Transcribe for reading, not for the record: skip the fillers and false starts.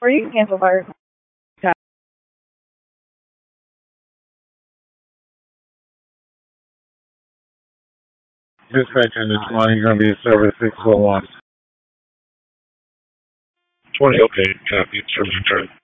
Or you can cancel fire. Dispatcher, this morning you're going to be a service 641. 20, okay, copy, service return.